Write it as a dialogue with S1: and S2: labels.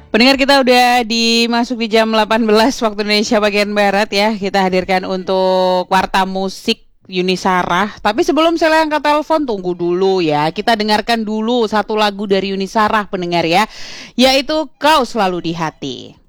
S1: Pendengar kita udah dimasuki jam 18 waktu Indonesia bagian Barat ya. Kita hadirkan untuk Warta Musik Yuni Sarah. Tapi sebelum saya angkat telepon, tunggu dulu ya. Kita dengarkan dulu satu lagu dari Yuni Sarah pendengar ya. Yaitu Kau Selalu di Hati.